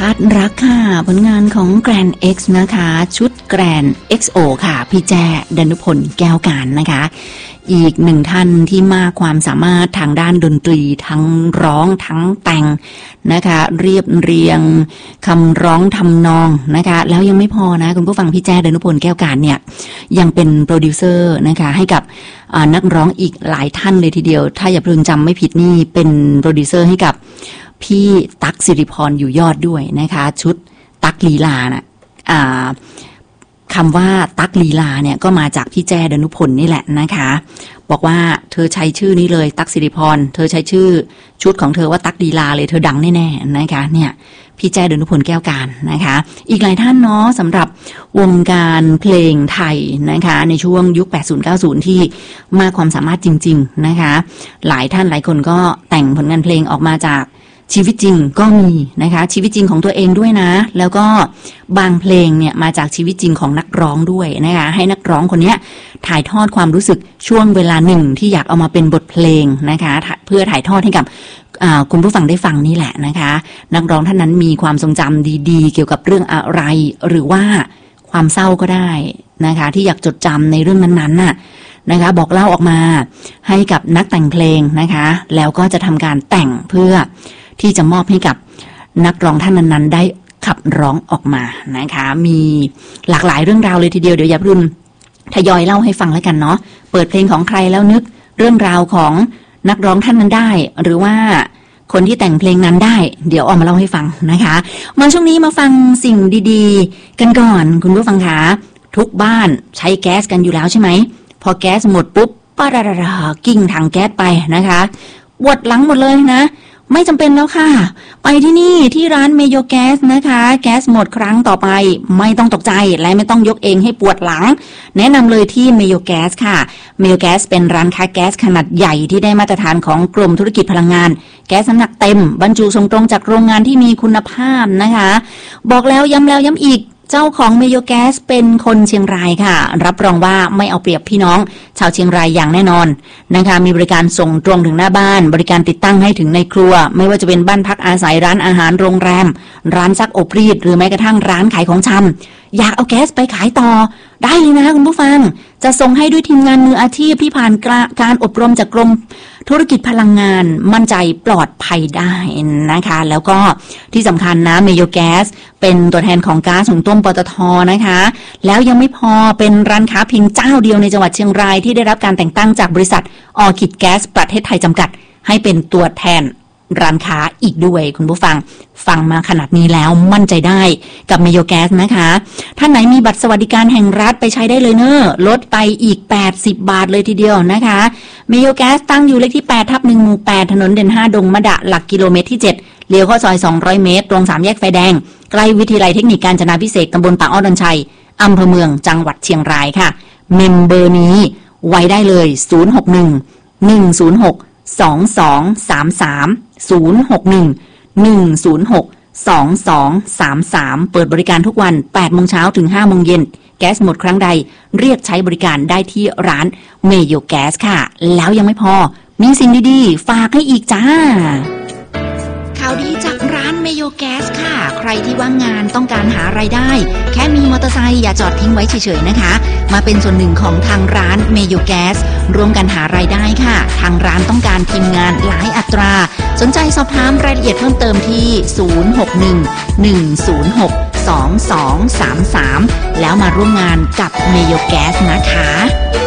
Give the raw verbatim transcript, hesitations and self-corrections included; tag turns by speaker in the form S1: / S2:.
S1: าตุรักค่ะผลงานของ Grand X นะคะชุด Grand เอ็กซ์ โอ ค่ะพี่แจดนุพลแก้วการนะคะอีกหนึ่งท่านที่มากความสามารถทางด้านดนตรีทั้งร้องทั้งแต่งนะคะเรียบเรียงคำร้องทำนองนะคะแล้วยังไม่พอนะคุณผู้ฟังพี่แจดนุพลแก้วการเนี่ยยังเป็นโปรดิวเซอร์นะคะให้กับนักร้องอีกหลายท่านเลยทีเดียวถ้าอย่าเพิ่งจำไม่ผิดนี่เป็นโปรดิวเซอร์ให้กับพี่ตั๊กสิริพรอยู่ยอดด้วยนะคะชุดตั๊กลีลานะอ่าคำว่าตั๊กลีลาเนี่ยก็มาจากพี่แจดนุพลนี่แหละนะคะบอกว่าเธอใช้ชื่อนี้เลยตั๊กสิริพรเธอใช้ชื่อชุดของเธอว่าตั๊กลีลาเลยเธอดังแน่ๆนะคะเนี่ยพี่แจดนุพลแก้วการนะคะอีกหลายท่านเนาะสำหรับวงการเพลงไทยนะคะในช่วงยุค แปดสิบ เก้าสิบ ที่มากความสามารถจริงๆนะคะหลายท่านหลายคนก็แต่งผลงานเพลงออกมาจากชีวิตจริงก็มีนะคะชีวิตจริงของตัวเองด้วยนะแล้วก็บางเพลงเนี่ยมาจากชีวิตจริงของนักร้องด้วยนะคะให้นักร้องคนนี้ถ่ายทอดความรู้สึกช่วงเวลาหนึ่งที่อยากเอามาเป็นบทเพลงนะคะเพื่อถ่ายทอดให้กับคุณผู้ฟังได้ฟังนี่แหละนะคะนักร้องท่านนั้นมีความทรงจำดีๆเกี่ยวกับเรื่องอะไรหรือว่าความเศร้าก็ได้นะคะที่อยากจดจำในเรื่องนั้นๆน่ะนะคะบอกเล่าออกมาให้กับนักแต่งเพลงนะคะแล้วก็จะทำการแต่งเพื่อที่จะมอบให้กับนักร้องท่านนั้นๆได้ขับร้องออกมานะคะมีหลากหลายเรื่องราวเลยทีเดียวเดี๋ยวอย่ารุ่นทยอยเล่าให้ฟังแล้วกันเนาะเปิดเพลงของใครแล้วนึกเรื่องราวของนักร้องท่านนั้นได้หรือว่าคนที่แต่งเพลงนั้นได้เดี๋ยวออกมาเล่าให้ฟังนะคะมาช่วงนี้มาฟังสิ่งดีๆกันก่อนคุณผู้ฟังคะทุกบ้านใช้แก๊สกันอยู่แล้วใช่ไหมพอแก๊สหมดปุ๊บปะระระกิ้งถังแก๊สไปนะคะปวดหลังหมดเลยนะไม่จำเป็นแล้วค่ะไปที่นี่ที่ร้านเมโยแก๊สนะคะแก๊สหมดครั้งต่อไปไม่ต้องตกใจและไม่ต้องยกเองให้ปวดหลังแนะนำเลยที่เมโยแก๊สค่ะเมโยแก๊สเป็นร้านค้าแก๊สขนาดใหญ่ที่ได้มาตรฐานของกรมธุรกิจพลังงานแก๊สน้ำหนักเต็มบรรจุส่งตรงจากโรงงานที่มีคุณภาพนะคะบอกแล้วย้ำแล้วย้ำอีกเจ้าของเมโยแก๊สเป็นคนเชียงรายค่ะรับรองว่าไม่เอาเปรียบพี่น้องชาวเชียงรายอย่างแน่นอนนะคะมีบริการส่งตรงถึงหน้าบ้านบริการติดตั้งให้ถึงในครัวไม่ว่าจะเป็นบ้านพักอาศัยร้านอาหารโรงแรมร้านซักอบรีดหรือแม้กระทั่งร้านขายของชำอยากเอาแก๊สไปขายต่อได้เลยนะคุณผู้ฟังจะส่งให้ด้วยทีมงานมืออาชีพที่ผ่านการอบรมจากกรมธุรกิจพลังงานมั่นใจปลอดภัยได้นะคะแล้วก็ที่สำคัญนะเมโยแก๊สเป็นตัวแทนของก๊าซหุงต้มปตท.นะคะแล้วยังไม่พอเป็นร้านค้าเพียงเจ้าเดียวในจังหวัดเชียงรายที่ได้รับการแต่งตั้งจากบริษัทออคิดแก๊สประเทศไทยจำกัดให้เป็นตัวแทนร้านค้าอีกด้วยคุณผู้ฟังฟังมาขนาดนี้แล้วมั่นใจได้กับเมโยแก๊สนะคะท่านไหนมีบัตรสวัสดิการแห่งรัฐไปใช้ได้เลยเนอะลดไปอีกแปดสิบบาทเลยทีเดียวนะคะเมโยแก๊สตั้งอยู่เลขที่แปดทับหนึ่งหมู่แปดถนนเด่นห้าดงมะดะหลักกิโลเมตรที่เจ็ดเลี้ยวเข้าซอยสองร้อยเมตรตรงสามแยกไฟแดงใกล้วิทยาลัยเทคนิคกาญจนาภิเษกตำบลป่าอ้อดอนชัยอำเภอเมืองจังหวัดเชียงรายค่ะเมมเบอร์นี้ไว้ได้เลยศูนย์ หก หนึ่ง หนึ่ง ศูนย์ หก สอง สอง สาม สาม ศูนย์ หก หนึ่ง หนึ่ง ศูนย์ หก สอง สอง สาม สามเปิดบริการทุกวัน แปด โมงเช้าถึง ห้า โมงเย็นแก๊สหมดครั้งใดเรียกใช้บริการได้ที่ร้านเมโยแก๊สค่ะแล้วยังไม่พอมีสิ่งดีๆฝากให้อีกจ้าข่าวดีจากร้านเมโยแก๊สค่ะใครที่ว่างงานต้องการหารายได้แค่มีมอเตอร์ไซค์อย่าจอดทิ้งไว้เฉยๆนะคะมาเป็นส่วนหนึ่งของทางร้านเมโยแก๊สร่วมกันหารายได้ค่ะทางร้านต้องการทีมงานหลายอัตราสนใจสอบถามรายละเอียดเพิ่มเติมที่ศูนย์ หก หนึ่ง หนึ่ง ศูนย์ หก สอง สอง สาม สามแล้วมาร่วมงานกับเมโยแก๊สนะคะ